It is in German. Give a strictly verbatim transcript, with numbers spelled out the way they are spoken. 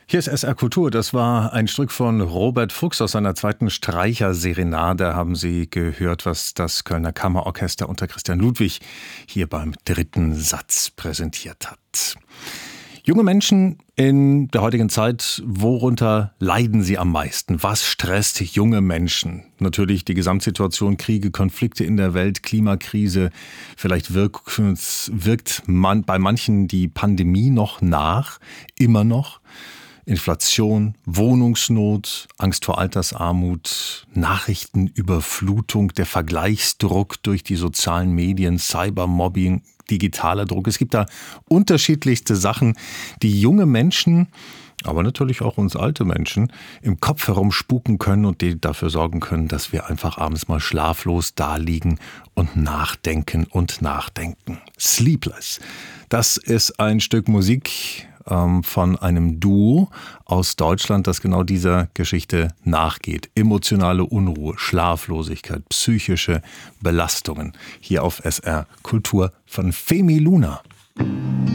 Hier ist S R Kultur. Das war ein Stück von Robert Fuchs aus seiner zweiten Streicherserenade. Haben Sie gehört, was das Kölner Kammerorchester unter Christian Ludwig hier beim dritten Satz präsentiert hat. Junge Menschen in der heutigen Zeit, worunter leiden sie am meisten? Was stresst junge Menschen? Natürlich die Gesamtsituation, Kriege, Konflikte in der Welt, Klimakrise. Vielleicht wirkt, wirkt man bei manchen die Pandemie noch nach, immer noch. Inflation, Wohnungsnot, Angst vor Altersarmut, Nachrichtenüberflutung, der Vergleichsdruck durch die sozialen Medien, Cybermobbing, digitaler Druck. Es gibt da unterschiedlichste Sachen, die junge Menschen, aber natürlich auch uns alte Menschen, im Kopf herumspuken können und die dafür sorgen können, dass wir einfach abends mal schlaflos daliegen und nachdenken und nachdenken. Sleepless. Das ist ein Stück Musik ähm, von einem Duo aus Deutschland, das genau dieser Geschichte nachgeht. Emotionale Unruhe, Schlaflosigkeit, psychische Belastungen. Hier auf S R Kultur von Femi Luna.